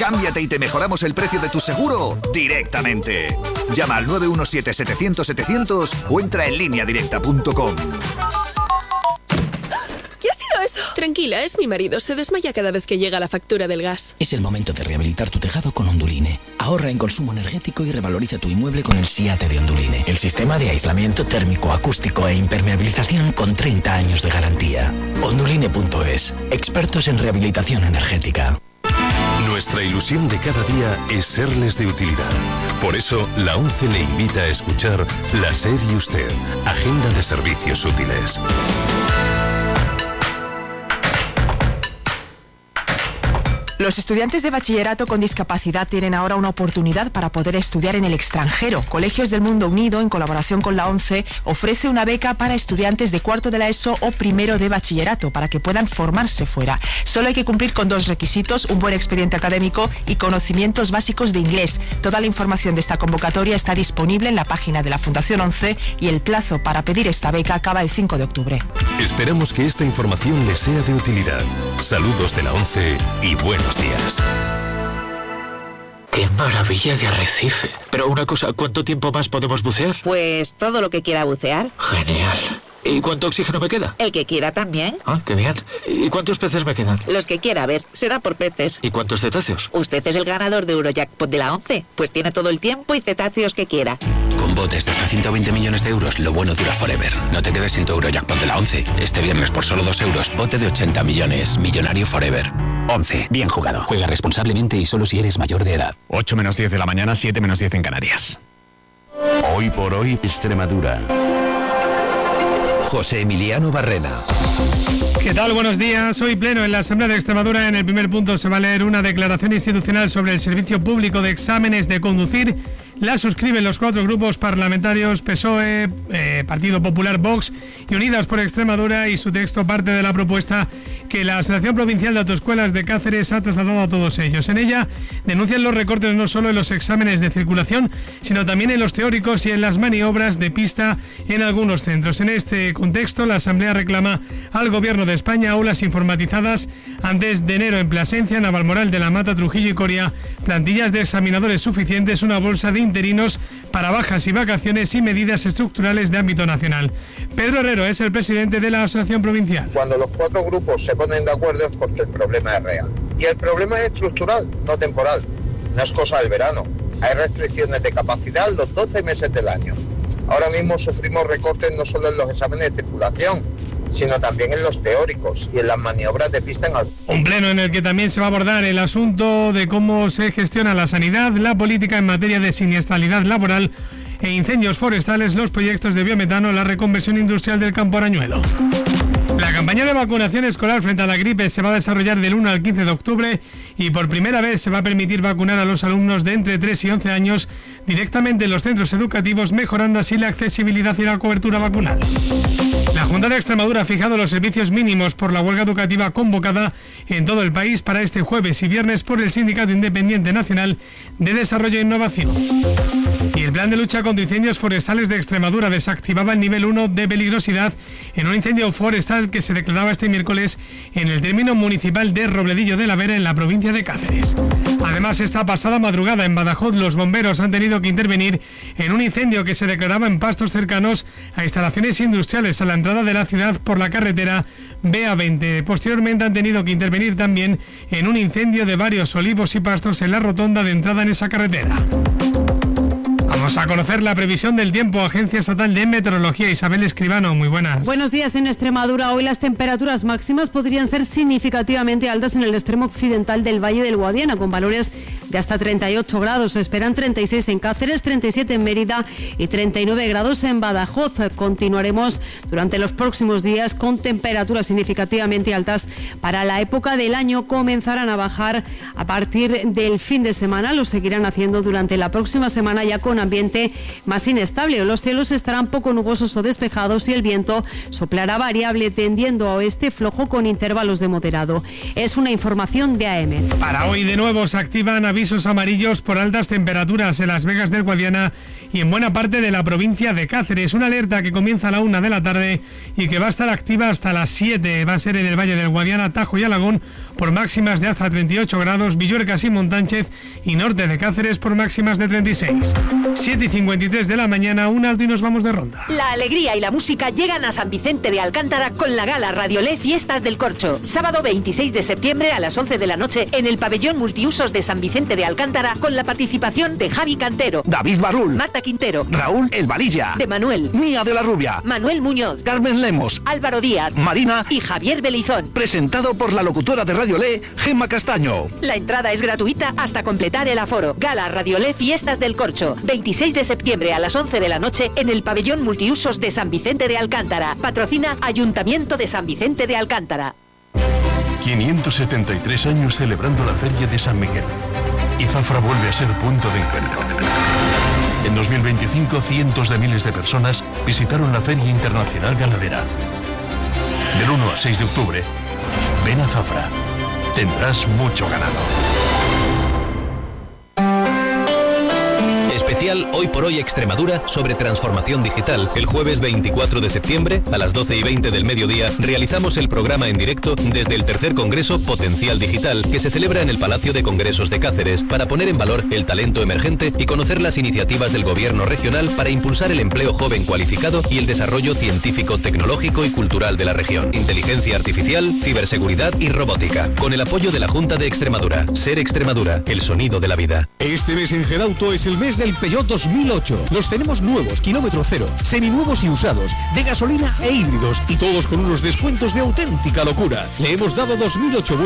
Cámbiate y te mejoramos el precio de tu seguro directamente. Llama al 917-700-700 o entra en lineadirecta.com. ¿Qué ha sido eso? Tranquila, es mi marido. Se desmaya cada vez que llega la factura del gas. Es el momento de rehabilitar tu tejado con Onduline. Ahorra en consumo energético y revaloriza tu inmueble con el SIATE de Onduline. El sistema de aislamiento térmico, acústico e impermeabilización con 30 años de garantía. Onduline.es. Expertos en rehabilitación energética. Nuestra ilusión de cada día es serles de utilidad. Por eso, la ONCE le invita a escuchar La SER y Usted, Agenda de Servicios Útiles. Los estudiantes de bachillerato con discapacidad tienen ahora una oportunidad para poder estudiar en el extranjero. Colegios del Mundo Unido, en colaboración con la ONCE, ofrece una beca para estudiantes de cuarto de la ESO o primero de bachillerato para que puedan formarse fuera. Solo hay que cumplir con 2 requisitos: un buen expediente académico y conocimientos básicos de inglés. Toda la información de esta convocatoria está disponible en la página de la Fundación ONCE y el plazo para pedir esta beca acaba el 5 de octubre. Esperamos que esta información les sea de utilidad. Saludos de la ONCE y buenos días. ¡Qué maravilla de arrecife! Pero una cosa, ¿cuánto tiempo más podemos bucear? Pues todo lo que quiera bucear. Genial. ¿Y cuánto oxígeno me queda? El que quiera también. Ah, qué bien. ¿Y cuántos peces me quedan? Los que quiera, a ver, será por peces. ¿Y cuántos cetáceos? Usted es el ganador de Eurojackpot de la ONCE, pues tiene todo el tiempo y cetáceos que quiera. Con botes de hasta 120 millones de euros, lo bueno dura forever. No te quedes sin tu Eurojackpot de la ONCE. Este viernes por solo 2 euros, bote de 80 millones. Millonario forever. 11. Bien jugado. Juega responsablemente y solo si eres mayor de edad. 8 menos 10 de la mañana, 7 menos 10 en Canarias. Hoy por hoy, Extremadura. José Emiliano Barrena. ¿Qué tal? Buenos días. Hoy pleno en la Asamblea de Extremadura. En el primer punto se va a leer una declaración institucional sobre el servicio público de exámenes de conducir. La suscriben los 4 grupos parlamentarios PSOE, Partido Popular, Vox y Unidas por Extremadura, y su texto parte de la propuesta que la Asociación Provincial de Autoescuelas de Cáceres ha trasladado a todos ellos. En ella denuncian los recortes no solo en los exámenes de circulación, sino también en los teóricos y en las maniobras de pista en algunos centros. En este contexto, la Asamblea reclama al Gobierno de España aulas informatizadas antes de enero en Plasencia, Navalmoral de la Mata, Trujillo y Coria, plantillas de examinadores suficientes, una bolsa de interinos para bajas y vacaciones y medidas estructurales de ámbito nacional. Pedro Herrero es el presidente de la Asociación Provincial. Cuando los 4 grupos se ponen de acuerdo es porque el problema es real. Y el problema es estructural, no temporal. No es cosa del verano. Hay restricciones de capacidad los 12 meses del año. Ahora mismo sufrimos recortes no solo en los exámenes de circulación, sino también en los teóricos y en las maniobras de pista en alto. Un pleno en el que también se va a abordar el asunto de cómo se gestiona la sanidad, la política en materia de siniestralidad laboral e incendios forestales, los proyectos de biometano, la reconversión industrial del Campo Arañuelo. La campaña de vacunación escolar frente a la gripe se va a desarrollar del 1 al 15 de octubre y por primera vez se va a permitir vacunar a los alumnos de entre 3 y 11 años directamente en los centros educativos, mejorando así la accesibilidad y la cobertura vacunal. La Junta de Extremadura ha fijado los servicios mínimos por la huelga educativa convocada en todo el país para este jueves y viernes por el Sindicato Independiente Nacional de Desarrollo e Innovación. Y el plan de lucha contra incendios forestales de Extremadura desactivaba el nivel 1 de peligrosidad en un incendio forestal que se declaraba este miércoles en el término municipal de Robledillo de la Vera, en la provincia de Cáceres. Además, esta pasada madrugada en Badajoz los bomberos han tenido que intervenir en un incendio que se declaraba en pastos cercanos a instalaciones industriales a la entrada de la ciudad por la carretera BA20. Posteriormente han tenido que intervenir también en un incendio de varios olivos y pastos en la rotonda de entrada en esa carretera. Vamos a conocer la previsión del tiempo. Agencia Estatal de Meteorología, Isabel Escribano, muy buenas. Buenos días. En Extremadura hoy las temperaturas máximas podrían ser significativamente altas en el extremo occidental del Valle del Guadiana, con valores de hasta 38 grados. Se esperan 36 en Cáceres, 37 en Mérida y 39 grados en Badajoz. Continuaremos durante los próximos días con temperaturas significativamente altas para la época del año. Comenzarán a bajar a partir del fin de semana. Lo seguirán haciendo durante la próxima semana, ya con ambiente más inestable. Los cielos estarán poco nubosos o despejados y el viento soplará variable, tendiendo a oeste flojo con intervalos de moderado. Es una información de AM. Para hoy de nuevo se activan avisos amarillos por altas temperaturas en Las Vegas del Guadiana y en buena parte de la provincia de Cáceres. Una alerta que comienza a la 1 de la tarde y que va a estar activa hasta las 7. Va a ser en el Valle del Guadiana, Tajo y Alagón por máximas de hasta 38 grados, Villuercas y Montánchez y norte de Cáceres por máximas de 36. 7:53 de la mañana, un alto y nos vamos de ronda. La alegría y la música llegan a San Vicente de Alcántara con la gala Radiolé Fiestas del Corcho. Sábado 26 de septiembre a las 11 de la noche en el pabellón multiusos de San Vicente de Alcántara con la participación de Javi Cantero, David Barrul, Marta Quintero, Raúl El Valilla, de Manuel, Mía de la Rubia, Manuel Muñoz, Carmen Lemos, Álvaro Díaz, Marina y Javier Belizón. Presentado por la locutora de Radiolé, Gemma Castaño. La entrada es gratuita hasta completar el aforo. Gala Radiolé Fiestas del Corcho. 26 de septiembre a las 11 de la noche en el pabellón multiusos de San Vicente de Alcántara. Patrocina Ayuntamiento de San Vicente de Alcántara. 573 años celebrando la Feria de San Miguel. Y Zafra vuelve a ser punto de encuentro. En 2025, cientos de miles de personas visitaron la Feria Internacional Ganadera. Del 1 al 6 de octubre, ven a Zafra. Tendrás mucho ganado. Especial Hoy por Hoy Extremadura sobre transformación digital. El jueves 24 de septiembre a las 12:20 del mediodía realizamos el programa en directo desde el tercer Congreso Potencial Digital que se celebra en el Palacio de Congresos de Cáceres para poner en valor el talento emergente y conocer las iniciativas del gobierno regional para impulsar el empleo joven cualificado y el desarrollo científico, tecnológico y cultural de la región. Inteligencia artificial, ciberseguridad y robótica. Con el apoyo de la Junta de Extremadura. Ser Extremadura, el sonido de la vida. Este mes en Gerauto es el mes del Peugeot 2008. Los tenemos nuevos, kilómetro cero, seminuevos y usados, de gasolina e híbridos, y todos con unos descuentos de auténtica locura. Le hemos dado 2008